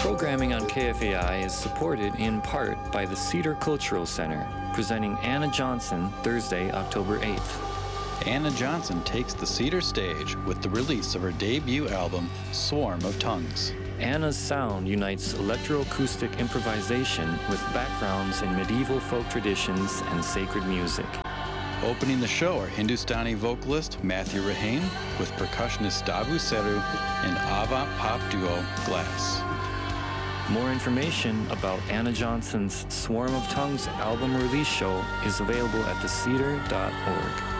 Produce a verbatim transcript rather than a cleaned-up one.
Programming on K F A I is supported in part by the Cedar Cultural Center, presenting Anna Johnson Thursday, October eighth. Anna Johnson takes the Cedar stage with the release of her debut album, Swarm of Tongues. Anna's sound unites electroacoustic improvisation with backgrounds in medieval folk traditions and sacred music. Opening the show are Hindustani vocalist Matthew Rahane with percussionist Davu Seru and avant pop duo Glass. More information about Anna Johnson's Swarm of Tongues album release show is available at the cedar dot org.